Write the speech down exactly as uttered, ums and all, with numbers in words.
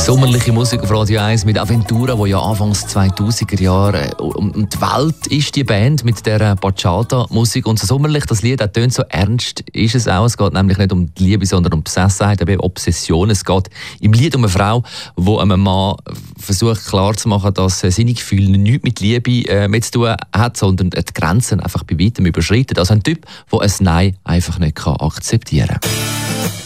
Sommerliche Musik auf Radio eins mit Aventura, wo ja anfangs zweitausender Jahre um die Welt ist, die Band mit der Bachata-Musik. Und so sommerlich, das Lied tönt so ernst, ist es auch. Es geht nämlich nicht um die Liebe, sondern um die Besessenheit, eben Obsession. Es geht im Lied um eine Frau, die einem Mann versucht klarzumachen, dass seine Gefühle nichts mit Liebe äh, mit zu tun hat, sondern die Grenzen einfach bei weitem überschreiten. Also ein Typ, der ein Nein einfach nicht akzeptieren kann.